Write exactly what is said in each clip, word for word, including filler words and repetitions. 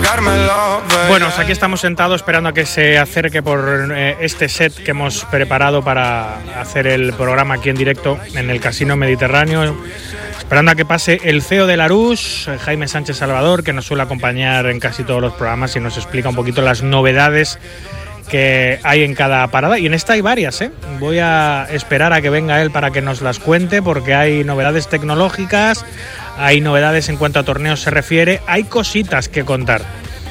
dármelo, baby. Bueno, pues aquí estamos sentados esperando a que se acerque por eh, este set que hemos preparado para hacer el programa aquí en directo en el Casino Mediterráneo. Esperando a que pase el C E O de Larús, Jaime Sánchez Salvador, que nos suele acompañar en casi todos los programas y nos explica un poquito las novedades que hay en cada parada. Y en esta hay varias, ¿eh? Voy a esperar a que venga él para que nos las cuente, porque hay novedades tecnológicas, hay novedades en cuanto a torneos se refiere, hay cositas que contar.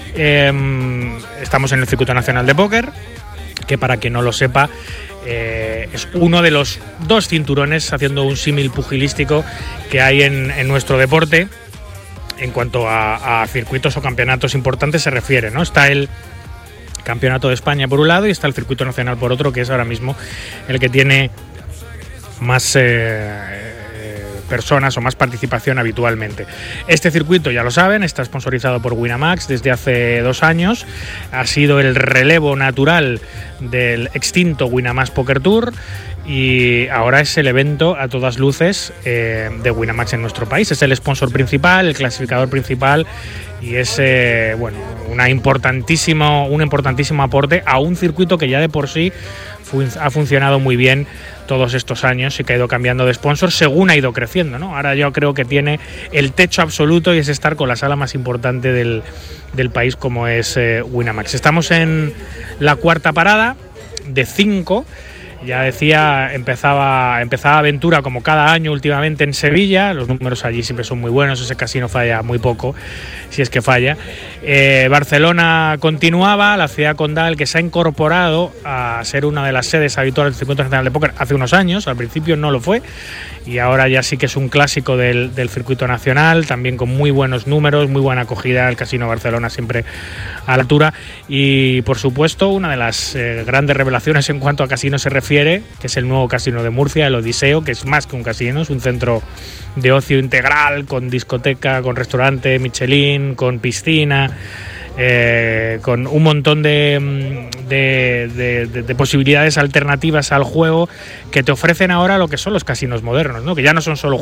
Eh, estamos en el Circuito Nacional de Póker, que para quien no lo sepa, eh, es uno de los dos cinturones, haciendo un símil pugilístico, que hay en, en nuestro deporte en cuanto a, a circuitos o campeonatos importantes se refiere, ¿no? Está el Campeonato de España por un lado y está el Circuito Nacional por otro, que es ahora mismo el que tiene más eh, personas o más participación habitualmente. Este circuito, ya lo saben, está sponsorizado por Winamax desde hace dos años. Ha sido el relevo natural del extinto Winamax Poker Tour y ahora es el evento a todas luces eh, de Winamax en nuestro país. Es el sponsor principal, el clasificador principal y es eh, bueno, una importantísimo, un importantísimo aporte a un circuito que ya de por sí fun- ha funcionado muy bien todos estos años y que ha ido cambiando de sponsor según ha ido creciendo, ¿no? Ahora yo creo que tiene el techo absoluto y es estar con la sala más importante del, del país, como es eh, Winamax. Estamos en la cuarta parada de cinco. Ya decía, empezaba, empezaba aventura como cada año últimamente en Sevilla. Los números allí siempre son muy buenos, ese casino falla muy poco, si es que falla. Eh, Barcelona continuaba, la ciudad condal, que se ha incorporado a ser una de las sedes habituales del Circuito Nacional de Póker hace unos años. Al principio no lo fue y ahora ya sí que es un clásico del, del Circuito Nacional, también con muy buenos números, muy buena acogida. El Casino Barcelona siempre a la altura y, por supuesto, una de las eh, grandes revelaciones en cuanto a casino se refiere, que es el nuevo casino de Murcia, el Odiseo, que es más que un casino, es un centro de ocio integral con discoteca, con restaurante Michelin, con piscina, eh, con un montón de, de, de, de, de posibilidades alternativas al juego que te ofrecen ahora lo que son los casinos modernos, ¿no? Que ya no son solo